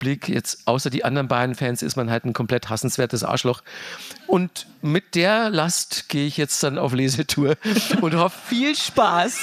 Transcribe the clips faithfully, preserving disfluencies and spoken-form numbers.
Rückblick, jetzt außer die anderen beiden Fans, ist man halt ein komplett hassenswertes Arschloch. Und mit der Last gehe ich jetzt dann auf Lesetour und hoffe viel Spaß.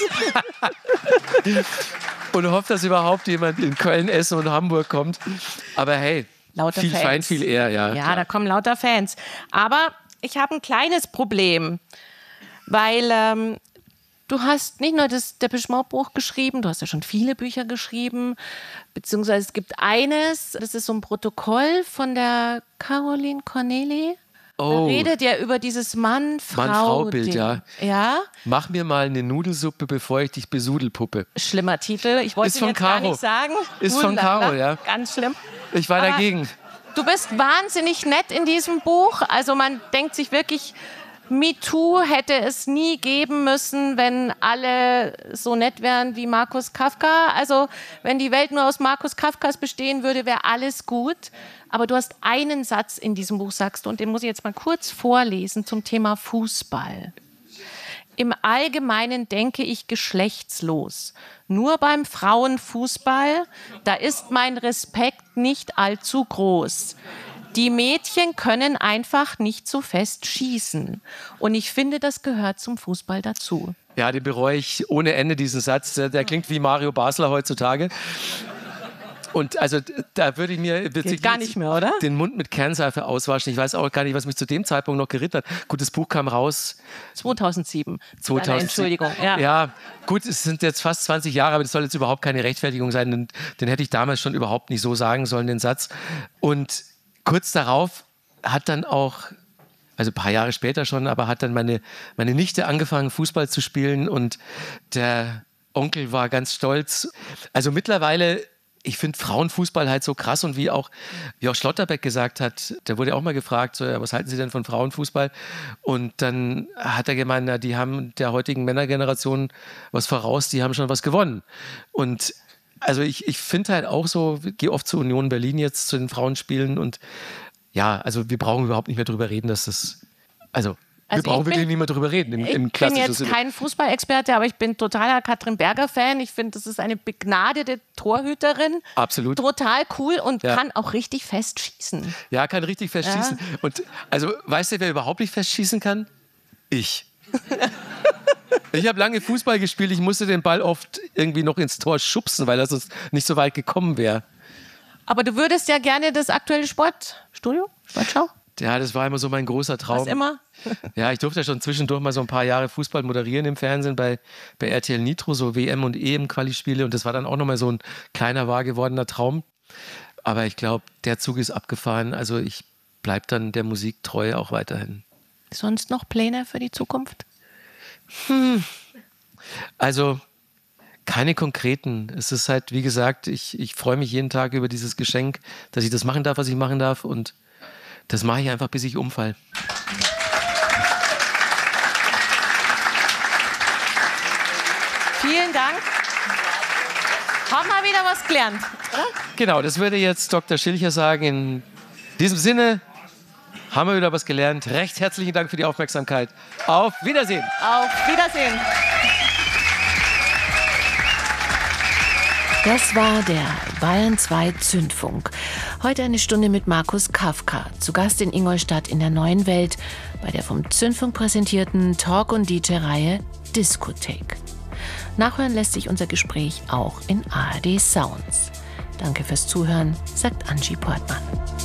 Und hoffe, dass überhaupt jemand in Köln, Essen und Hamburg kommt. Aber hey, lauter viel Fans. Fein, viel eher, ja. Ja, klar. Da kommen lauter Fans. Aber ich habe ein kleines Problem, weil ähm, du hast nicht nur das Depeche Mode Buch geschrieben, du hast ja schon viele Bücher geschrieben, beziehungsweise es gibt eines, das ist so ein Protokoll von der Caroline Corneli. Oh. Da redet ja über dieses Mann-Frau-Bild. Mann-Frau-Bild, ja. Ja. Mach mir mal eine Nudelsuppe, bevor ich dich besudel, Puppe. Schlimmer Titel. Ich wollte Ist ihn von jetzt Caro. gar nicht sagen. Ist von Wunderbar. Caro, ja. Ganz schlimm. Ich war Aber dagegen. Du bist wahnsinnig nett in diesem Buch. Also man denkt sich wirklich, MeToo hätte es nie geben müssen, wenn alle so nett wären wie Markus Kafka. Also wenn die Welt nur aus Markus Kafkas bestehen würde, wäre alles gut. Aber du hast einen Satz in diesem Buch, sagst du, und den muss ich jetzt mal kurz vorlesen zum Thema Fußball. Im Allgemeinen denke ich geschlechtslos. Nur beim Frauenfußball, da ist mein Respekt nicht allzu groß. Die Mädchen können einfach nicht so fest schießen. Und ich finde, das gehört zum Fußball dazu. Ja, den bereue ich ohne Ende, diesen Satz. Der klingt wie Mario Basler heutzutage. Und also da würde ich mir Geht gar nicht mehr, oder? den Mund mit Kernseife auswaschen. Ich weiß auch gar nicht, was mich zu dem Zeitpunkt noch geritten hat. Gut, das Buch kam raus. zweitausendsieben. zweitausendsieben. Entschuldigung. Ja. ja, gut, es sind jetzt fast zwanzig Jahre, aber das soll jetzt überhaupt keine Rechtfertigung sein. Den, den hätte ich damals schon überhaupt nicht so sagen sollen, den Satz. Und kurz darauf hat dann auch, also ein paar Jahre später schon, aber hat dann meine, meine Nichte angefangen, Fußball zu spielen und der Onkel war ganz stolz. Also mittlerweile, ich finde Frauenfußball halt so krass und wie auch, wie auch Schlotterbeck gesagt hat, der wurde auch mal gefragt, so, ja, was halten Sie denn von Frauenfußball? Und dann hat er gemeint, na, die haben der heutigen Männergeneration was voraus, die haben schon was gewonnen. Und also ich, ich finde halt auch so, ich gehe oft zur Union Berlin jetzt, zu den Frauenspielen und ja, also wir brauchen überhaupt nicht mehr drüber reden, dass das, also, Also wir brauchen ich bin- wirklich nicht mehr drüber reden im, im Ich bin klassischen jetzt Sinne. kein Fußballexperte, aber ich bin totaler Katrin Berger-Fan. Ich finde, das ist eine begnadete Torhüterin. Absolut. Total cool und Ja. kann auch richtig fest schießen. Ja, kann richtig fest Ja. schießen. Und also, weißt du, wer überhaupt nicht fest schießen kann? Ich. Ich habe lange Fußball gespielt, ich musste den Ball oft irgendwie noch ins Tor schubsen, weil er sonst nicht so weit gekommen wäre. Aber du würdest ja gerne das aktuelle Sportstudio, Sportschau, Ja, das war immer so mein großer Traum. was immer. Ja, ich durfte ja schon zwischendurch mal so ein paar Jahre Fußball moderieren im Fernsehen bei, bei R T L Nitro, so W M und E M-Quali-Spiele. Und das war dann auch nochmal so ein kleiner, wahr gewordener Traum. Aber ich glaube, der Zug ist abgefahren. Also ich bleibe dann der Musik treu auch weiterhin. Sonst noch Pläne für die Zukunft? Also keine konkreten. Es ist halt, wie gesagt, ich, ich freue mich jeden Tag über dieses Geschenk, dass ich das machen darf, was ich machen darf. Und das mache ich einfach, bis ich umfall. Vielen Dank. Haben wir wieder was gelernt, oder? Genau, das würde jetzt Doktor Schilcher sagen. In diesem Sinne haben wir wieder was gelernt. Recht herzlichen Dank für die Aufmerksamkeit. Auf Wiedersehen. Auf Wiedersehen. Das war der Bayern zwei Zündfunk. Heute eine Stunde mit Markus Kafka, zu Gast in Ingolstadt in der Neuen Welt, bei der vom Zündfunk präsentierten Talk- und D J-Reihe Diskothek. Nachhören lässt sich unser Gespräch auch in A R D Sounds. Danke fürs Zuhören, sagt Angie Portmann.